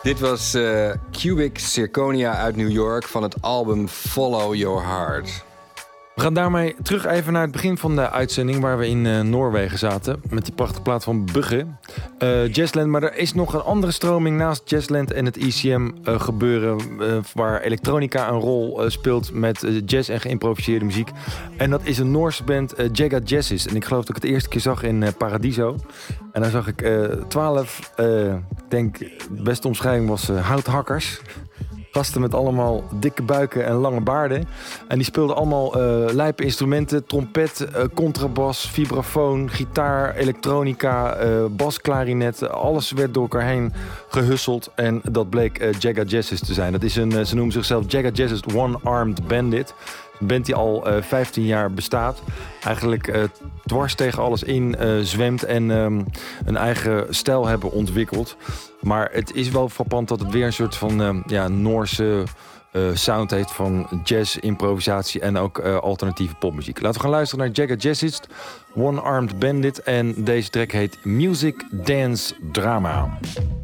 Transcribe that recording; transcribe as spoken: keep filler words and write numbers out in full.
Dit was uh, Cubic Zirconia uit New York van het album Follow Your Heart. We gaan daarmee terug even naar het begin van de uitzending, waar we in uh, Noorwegen zaten. Met die prachtige plaat van Bugge. Uh, Jazzland, maar er is nog een andere stroming naast Jazzland en het E C M uh, gebeuren. Uh, waar elektronica een rol uh, speelt met uh, jazz en geïmproviseerde muziek. En dat is een Noorse band, uh, Jaga Jazzist. En ik geloof dat ik het eerste keer zag in uh, Paradiso. En daar zag ik twaalf, uh, uh, ik denk de beste omschrijving was uh, houthakkers. Gasten met allemaal dikke buiken en lange baarden. En die speelden allemaal uh, lijpe instrumenten. Trompet, uh, contrabas, vibrafoon, gitaar, elektronica, uh, bas, klarinet. Alles werd door elkaar heen gehusseld. En dat bleek uh, Jaga Jazzist te zijn. Dat is een, uh, ze noemen zichzelf Jaga Jazzist One-Armed Bandit. Een band die al uh, vijftien jaar bestaat. Eigenlijk uh, dwars tegen alles in uh, zwemt en um, een eigen stijl hebben ontwikkeld. Maar het is wel frappant dat het weer een soort van uh, ja, Noorse uh, sound heeft van jazz, improvisatie en ook uh, alternatieve popmuziek. Laten we gaan luisteren naar Jaga Jazzist, One Armed Bandit. En deze track heet Music Dance Drama.